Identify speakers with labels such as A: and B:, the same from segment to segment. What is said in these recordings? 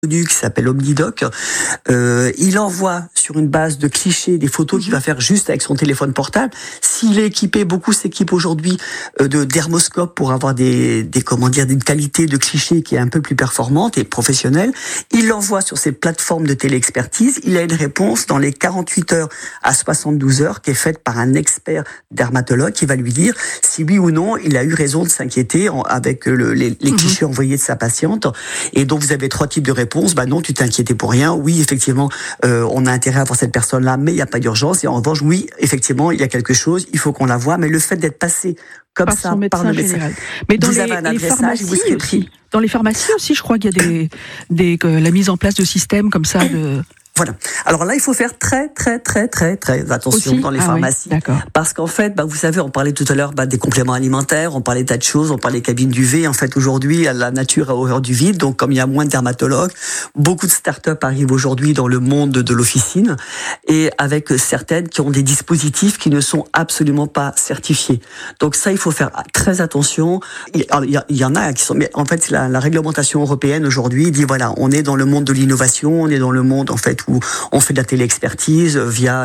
A: qui s'appelle OmniDoc. Il envoie sur une base de clichés des photos qu'il va faire juste avec son téléphone portable. S'il est équipé, beaucoup s'équipent aujourd'hui de dermoscopes pour avoir d'une qualité de clichés qui est un peu plus performante et professionnelle. Il l'envoie sur ses plateformes de téléexpertise. Il a une réponse dans les 48 heures à 72 heures qui est faite par un expert dermatologue qui va lui dire si oui ou non il a eu raison de s'inquiéter avec les clichés envoyés de sa patiente. Et donc vous avez 3 types de réponses. Non, tu t'es inquiété pour rien. Oui, effectivement, on a intérêt à voir cette personne-là, mais il n'y a pas d'urgence. Et en revanche, oui, effectivement, il y a quelque chose, il faut qu'on la voie. Mais le fait d'être passé comme
B: par
A: ça
B: par le médecin général. Mais dans les pharmacies
A: vous serez pris.
B: Dans les pharmacies aussi, je crois qu'il y a la mise en place de systèmes comme ça de...
A: Voilà. Alors là, il faut faire très attention dans les pharmacies.
B: Oui,
A: parce qu'en fait, vous savez, on parlait tout à l'heure des compléments alimentaires, on parlait de tas de choses, on parlait des cabines d'UV. En fait, aujourd'hui, la nature a horreur du vide. Donc, comme il y a moins de dermatologues, beaucoup de start-up arrivent aujourd'hui dans le monde de l'officine et avec certaines qui ont des dispositifs qui ne sont absolument pas certifiés. Donc ça, il faut faire très attention. Il y en a qui sont... Mais en fait, la réglementation européenne aujourd'hui dit, voilà, on est dans le monde de l'innovation, on est dans le monde, en fait, où on fait de la téléexpertise via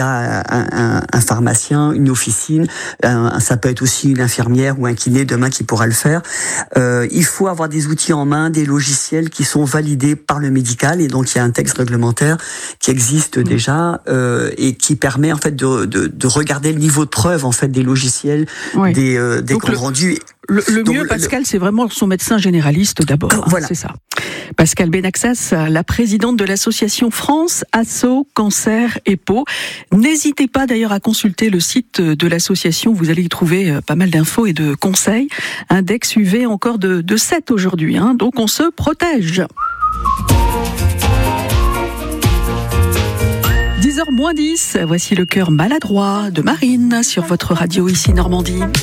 A: un pharmacien, une officine, ça peut être aussi une infirmière ou un kiné demain qui pourra le faire. Il faut avoir des outils en main, des logiciels qui sont validés par le médical et donc il y a un texte réglementaire qui existe déjà et qui permet en fait de regarder le niveau de preuve en fait des logiciels, des comptes rendus.
B: Le mieux, Pascal, c'est vraiment son médecin généraliste d'abord.
A: Voilà.
B: C'est ça. Pascal Benaxas, la présidente de l'association France Asso Cancer et Peau. N'hésitez pas d'ailleurs à consulter le site de l'association. Vous allez y trouver pas mal d'infos et de conseils. Index UV encore de 7 aujourd'hui. Donc on se protège. 10h moins 10, voici le cœur maladroit de Marine sur votre radio ici Normandie.